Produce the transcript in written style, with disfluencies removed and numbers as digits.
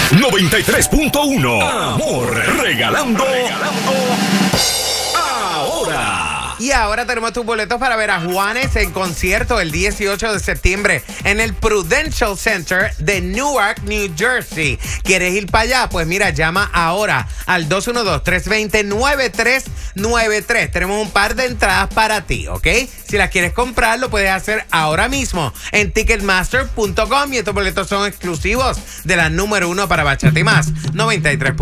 93.1. Amor, regalando ahora. Y ahora tenemos tus boletos para ver a Juanes en concierto el 18 de septiembre en el Prudential Center de Newark, New Jersey. ¿Quieres ir para allá? Pues mira, llama ahora al 212-320-9393. Tenemos un par de entradas para ti, ¿ok? Si las quieres comprar, lo puedes hacer ahora mismo en Ticketmaster.com y estos boletos son exclusivos de la número 1 para Bachata y Más, 93.